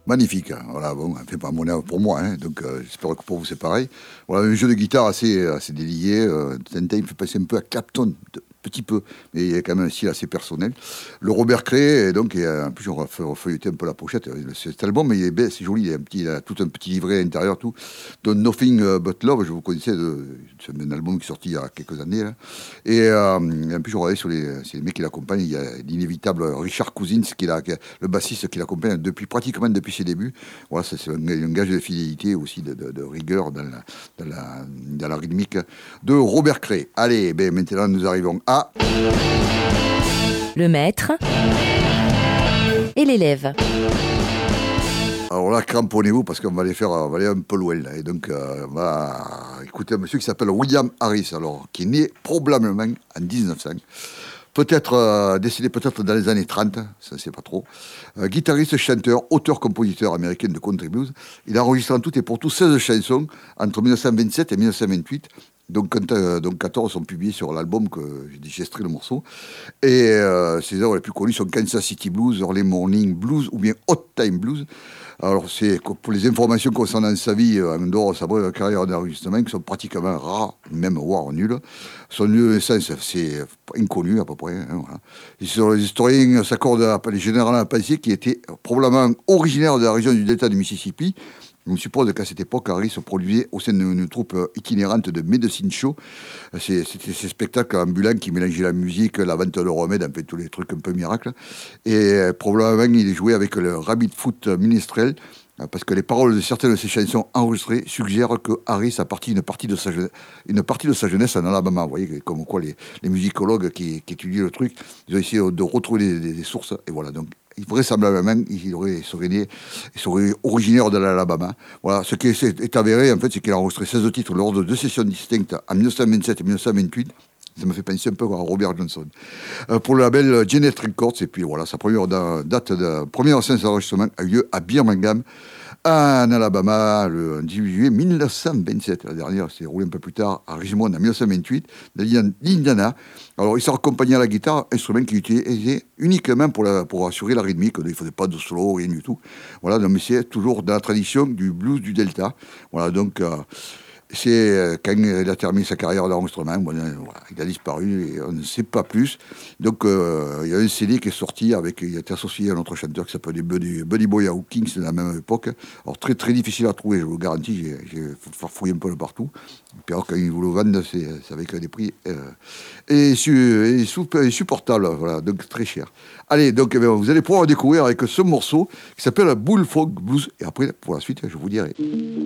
Magnifique, hein. Voilà, bon, fait pas mon œuvre pour moi, hein, donc j'espère que pour vous c'est pareil. Voilà, un jeu de guitare assez délié. Tintin, il fait passer un peu à Clapton, petit peu, mais il y a quand même un style assez personnel. Le Robert Cray, et donc, en plus, on va feuilleter un peu la pochette. Cet album, mais il est bête, c'est joli, il a tout un petit livret à l'intérieur, tout. De Nothing But Love, je vous connaissais, c'est un album qui est sorti il y a quelques années, là. Et en plus, je regardais c'est les mecs qui l'accompagnent, il y a l'inévitable Richard Cousins, le bassiste qui l'accompagne pratiquement depuis ses débuts. Voilà, c'est un gage de fidélité aussi, de rigueur dans la rythmique de Robert Cray. Allez, ben, maintenant nous arrivons à... Le maître et l'élève. Alors là, cramponnez-vous parce qu'on va aller un peu loin là. Et donc, on va écouter un monsieur qui s'appelle William Harris, alors, qui est né probablement en 1900. Décédé peut-être dans les années 30, ça ne sait pas trop. Guitariste, chanteur, auteur-compositeur américain de country blues. Il a enregistré en tout et pour tout 16 chansons entre 1927 et 1928. Donc 14 sont publiés sur l'album que j'ai extrait le morceau. Et ses œuvres les plus connues sont Kansas City Blues, Early Morning Blues ou bien Hot Time Blues. Alors, c'est pour les informations concernant sa vie, en dehors de sa brève carrière d'enregistrement, qui sont pratiquement rares, même voire nulles. Son lieu de naissance, c'est inconnu à peu près. Hein, voilà. Les historiens s'accordent généralement à penser qu'il était probablement originaire de la région du delta du Mississippi. On suppose qu'à cette époque, Harris se produisait au sein d'une troupe itinérante de Medicine Show. C'était ces spectacles ambulants qui mélangeaient la musique, la vente de remèdes, un peu tous les trucs un peu miracles. Et probablement, il jouait avec le Rabbit Foot Minstrel, parce que les paroles de certaines de ses chansons enregistrées suggèrent que Harris a parti une partie de sa jeunesse en Alabama. Vous voyez, comme quoi les musicologues qui étudient le truc, ils ont essayé de retrouver des sources. Et voilà, donc vraisemblablement, il serait originaire de l'Alabama. Voilà, ce qui est avéré, en fait, c'est qu'il a enregistré 16 titres lors de 2 sessions distinctes en 1927 et 1928. Ça me fait penser un peu à Robert Johnson. Pour le label Janet Records, et puis voilà, sa première date de première séance d'enregistrement a eu lieu à Birmingham, en Alabama, le 18 juillet 1927. La dernière s'est roulée un peu plus tard à Richmond en 1928, dans l'Indiana. Alors, il s'est accompagné à la guitare, instrument qui utilisait uniquement pour assurer la rythmique. Il ne faisait pas de solo, rien du tout. Voilà, donc, mais c'est toujours dans la tradition du blues du Delta. Voilà, donc... c'est quand il a terminé sa carrière d'enregistrement, voilà, il a disparu et on ne sait pas plus. Donc il y a un CD qui est sorti il a été associé à un autre chanteur qui s'appelait Buddy Boy Hawkins de la même époque. Alors très très difficile à trouver, je vous le garantis, j'ai farfouillé un peu partout. Puis alors quand ils vous le vendent, c'est avec des prix insupportables, voilà, donc très cher. Allez, donc vous allez pouvoir découvrir avec ce morceau qui s'appelle Bullfrog Blues. Et après, pour la suite, je vous dirai.